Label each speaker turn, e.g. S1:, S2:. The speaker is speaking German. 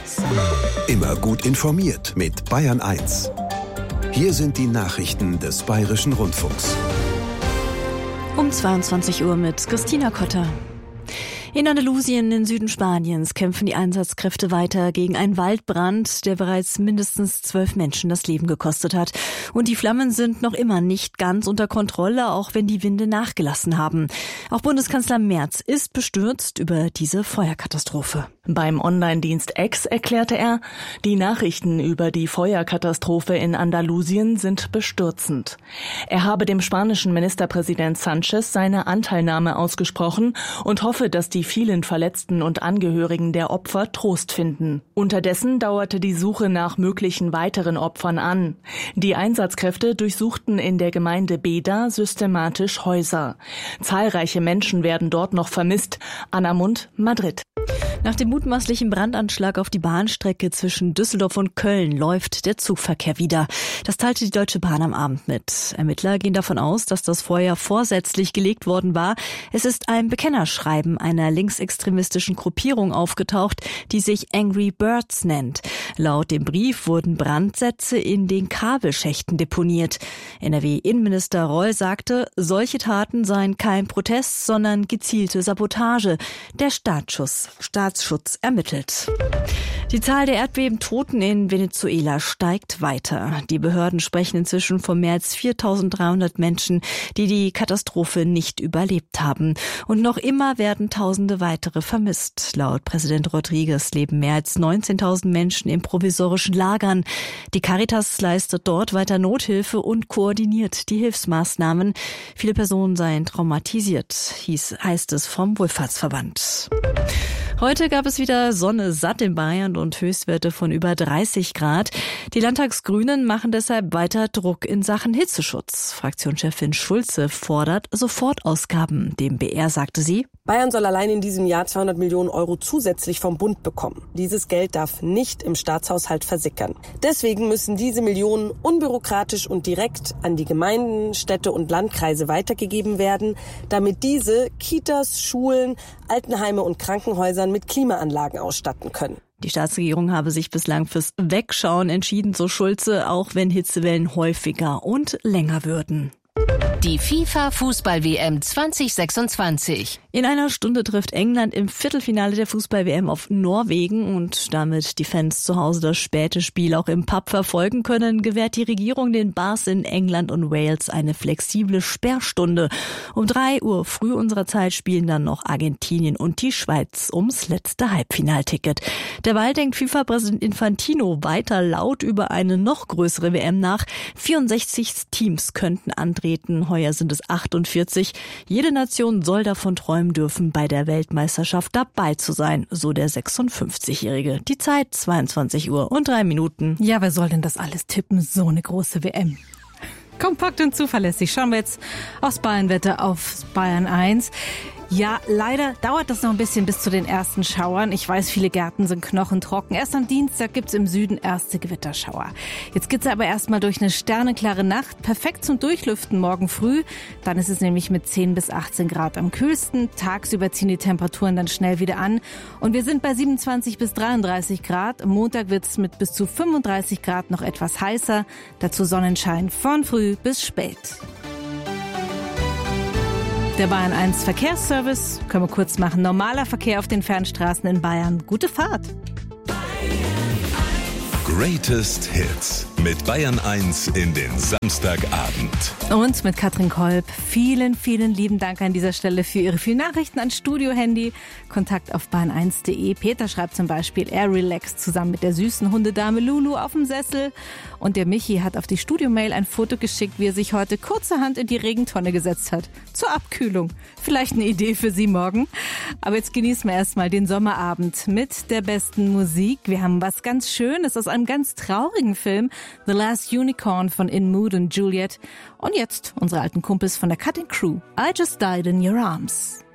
S1: 1.
S2: Immer gut informiert mit Bayern 1. Hier sind die Nachrichten des Bayerischen Rundfunks.
S1: Um 22 Uhr mit Christina Kotter. In Andalusien im Süden Spaniens kämpfen die Einsatzkräfte weiter gegen einen Waldbrand, der bereits mindestens 12 Menschen das Leben gekostet hat. Und die Flammen sind noch immer nicht ganz unter Kontrolle, auch wenn die Winde nachgelassen haben. Auch Bundeskanzler Merz ist bestürzt über diese Feuerkatastrophe.
S3: Beim Online-Dienst X erklärte er, die Nachrichten über die Feuerkatastrophe in Andalusien sind bestürzend. Er habe dem spanischen Ministerpräsident Sánchez seine Anteilnahme ausgesprochen und hoffe, dass die vielen Verletzten und Angehörigen der Opfer Trost finden. Unterdessen dauerte die Suche nach möglichen weiteren Opfern an. Die Einsatzkräfte durchsuchten in der Gemeinde Beda systematisch Häuser. Zahlreiche Menschen werden dort noch vermisst. Anamund, Madrid.
S1: Nach dem mutmaßlichen Brandanschlag auf die Bahnstrecke zwischen Düsseldorf und Köln läuft der Zugverkehr wieder. Das teilte die Deutsche Bahn am Abend mit. Ermittler gehen davon aus, dass das Feuer vorsätzlich gelegt worden war. Es ist ein Bekennerschreiben einer linksextremistischen Gruppierung aufgetaucht, die sich Angry Birds nennt. Laut dem Brief wurden Brandsätze in den Kabelschächten deponiert. NRW-Innenminister Reul sagte, solche Taten seien kein Protest, sondern gezielte Sabotage. Der Staatsschutz ermittelt. Die Zahl der Erdbebentoten in Venezuela steigt weiter. Die Behörden sprechen inzwischen von mehr als 4.300 Menschen, die die Katastrophe nicht überlebt haben. Und noch immer werden Tausende weitere vermisst. Laut Präsident Rodriguez leben mehr als 19.000 Menschen in provisorischen Lagern. Die Caritas leistet dort weiter Nothilfe und koordiniert die Hilfsmaßnahmen. Viele Personen seien traumatisiert, heißt es vom Wohlfahrtsverband. Heute gab es wieder Sonne satt in Bayern und Höchstwerte von über 30 Grad. Die Landtagsgrünen machen deshalb weiter Druck in Sachen Hitzeschutz. Fraktionschefin Schulze fordert Sofortausgaben. Dem BR sagte sie:
S4: Bayern soll allein in diesem Jahr 200 Millionen Euro zusätzlich vom Bund bekommen. Dieses Geld darf nicht im Staatshaushalt versickern. Deswegen müssen diese Millionen unbürokratisch und direkt an die Gemeinden, Städte und Landkreise weitergegeben werden, damit diese Kitas, Schulen, Altenheime und Krankenhäuser mit Klimaanlagen ausstatten können.
S1: Die Staatsregierung habe sich bislang fürs Wegschauen entschieden, so Schulze, auch wenn Hitzewellen häufiger und länger würden.
S5: Die FIFA-Fußball-WM 2026.
S1: In einer Stunde trifft England im Viertelfinale der Fußball-WM auf Norwegen und damit die Fans zu Hause das späte Spiel auch im Pub verfolgen können, gewährt die Regierung den Bars in England und Wales eine flexible Sperrstunde. Um 3 Uhr früh unserer Zeit spielen dann noch Argentinien und die Schweiz ums letzte Halbfinalticket. Derweil denkt FIFA-Präsident Infantino weiter laut über eine noch größere WM nach. 64 Teams könnten antreten. Heuer sind es 48. Jede Nation soll davon träumen dürfen, bei der Weltmeisterschaft dabei zu sein, so der 56-Jährige. Die Zeit 22 Uhr und 3 Minuten.
S6: Ja, wer soll denn das alles tippen? So eine große WM. Kompakt und zuverlässig. Schauen wir jetzt aufs Bayernwetter auf Bayern 1. Ja, leider dauert das noch ein bisschen bis zu den ersten Schauern. Ich weiß, viele Gärten sind knochentrocken. Erst am Dienstag gibt's im Süden erste Gewitterschauer. Jetzt geht's aber erstmal durch eine sternenklare Nacht. Perfekt zum Durchlüften morgen früh. Dann ist es nämlich mit 10 bis 18 Grad am kühlsten. Tagsüber ziehen die Temperaturen dann schnell wieder an. Und wir sind bei 27 bis 33 Grad. Am Montag wird's mit bis zu 35 Grad noch etwas heißer. Dazu Sonnenschein von früh bis spät. Der Bayern 1 Verkehrsservice, können wir kurz machen. Normaler Verkehr auf den Fernstraßen in Bayern. Gute Fahrt.
S2: Greatest Hits mit Bayern 1 in den Samstagabend.
S6: Und mit Katrin Kolb. Vielen, vielen lieben Dank an dieser Stelle für Ihre vielen Nachrichten an Studio-Handy. Kontakt auf bayern1.de. Peter schreibt zum Beispiel, er relaxt zusammen mit der süßen Hundedame Lulu auf dem Sessel. Und der Michi hat auf die Studio-Mail ein Foto geschickt, wie er sich heute kurzerhand in die Regentonne gesetzt hat. Zur Abkühlung. Vielleicht eine Idee für Sie morgen. Aber jetzt genießen wir erstmal den Sommerabend mit der besten Musik. Wir haben was ganz Schönes aus einem ganz traurigen Film. The Last Unicorn von In Mood und Juliet. Und jetzt unsere alten Kumpels von der Cutting Crew. I Just Died in Your Arms.